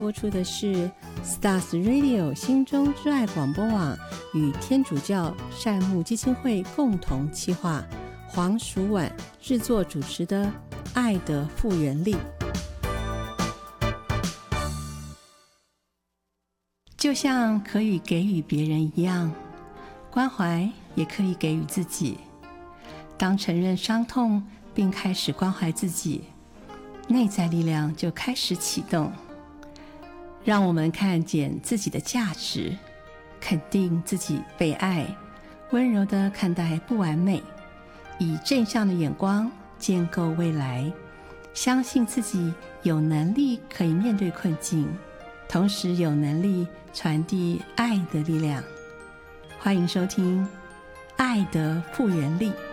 播出的是 Stars Radio 心中之爱广播网与天主教善牧基金会共同企划，黄淑婉制作主持的爱的复原力。就像可以给予别人一样，关怀也可以给予自己。当承认伤痛并开始关怀自己，内在力量就开始启动，让我们看见自己的价值，肯定自己被爱，温柔地看待不完美，以正向的眼光建构未来，相信自己有能力可以面对困境，同时有能力传递爱的力量。欢迎收听《爱的复原力》。